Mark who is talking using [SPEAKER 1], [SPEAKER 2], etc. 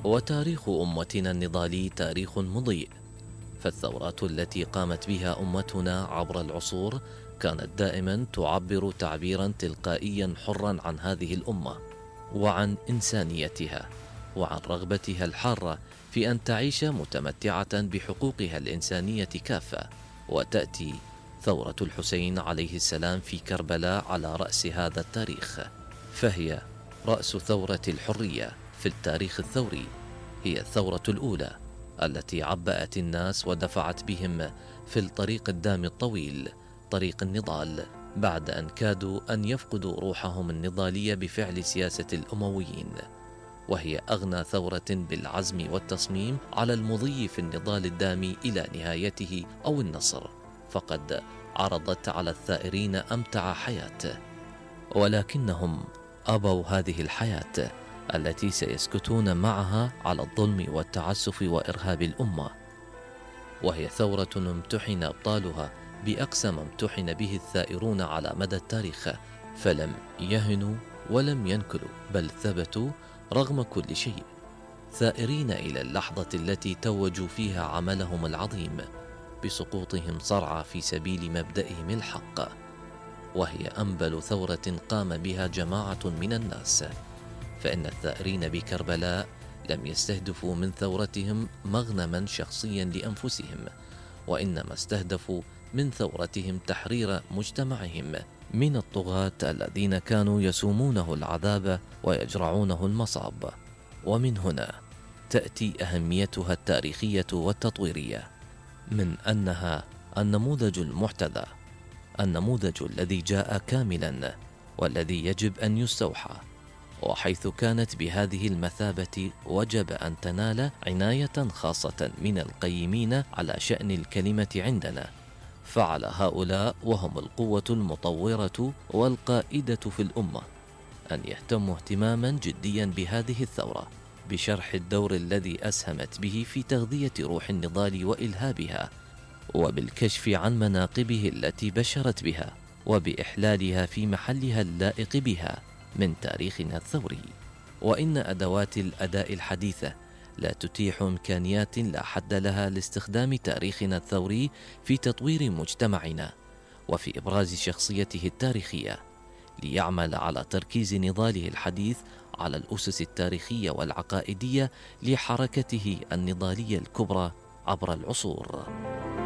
[SPEAKER 1] وتاريخ أمتنا النضالي تاريخ مضيء، فالثورات التي قامت بها أمتنا عبر العصور كانت دائما تعبر تعبيرا تلقائيا حرا عن هذه الأمة وعن إنسانيتها وعن رغبتها الحارة في أن تعيش متمتعة بحقوقها الإنسانية كافة. وتأتي ثورة الحسين عليه السلام في كربلاء على رأس هذا التاريخ، فهي رأس ثورة الحرية في التاريخ الثوري. هي الثورة الأولى التي عبأت الناس ودفعت بهم في الطريق الدامي الطويل، طريق النضال، بعد أن كادوا أن يفقدوا روحهم النضالية بفعل سياسة الأمويين. وهي أغنى ثورة بالعزم والتصميم على المضي في النضال الدامي إلى نهايته أو النصر، فقد عرضت على الثائرين أمتع حياة، ولكنهم أبوا هذه الحياة التي سيسكتون معها على الظلم والتعسف وإرهاب الأمة. وهي ثورة امتحن أبطالها بأقصى ما امتحن به الثائرون على مدى التاريخ، فلم يهنوا ولم ينكلوا، بل ثبتوا رغم كل شيء، ثائرين إلى اللحظة التي توجوا فيها عملهم العظيم بسقوطهم صرعى في سبيل مبدئهم الحق. وهي أنبل ثورة قام بها جماعة من الناس، فإن الثائرين بكربلاء لم يستهدفوا من ثورتهم مغنما شخصيا لأنفسهم، وإنما استهدفوا من ثورتهم تحرير مجتمعهم من الطغاة الذين كانوا يسومونه العذاب ويجرعونه المصاب. ومن هنا تأتي أهميتها التاريخية والتطويرية، من أنها النموذج المحتذى، النموذج الذي جاء كاملا والذي يجب أن يستوحى. وحيث كانت بهذه المثابة وجب أن تنال عناية خاصة من القيمين على شأن الكلمة عندنا، فعلى هؤلاء وهم القوة المطورة والقائدة في الأمة أن يهتموا اهتماما جديا بهذه الثورة، بشرح الدور الذي أسهمت به في تغذية روح النضال وإلهابها، وبالكشف عن مناقبه التي بشرت بها، وبإحلالها في محلها اللائق بها من تاريخنا الثوري. وإن أدوات الأداء الحديثة لا تتيح إمكانيات لا حد لها لاستخدام تاريخنا الثوري في تطوير مجتمعنا وفي إبراز شخصيته التاريخية، ليعمل على تركيز نضاله الحديث على الأسس التاريخية والعقائدية لحركته النضالية الكبرى عبر العصور.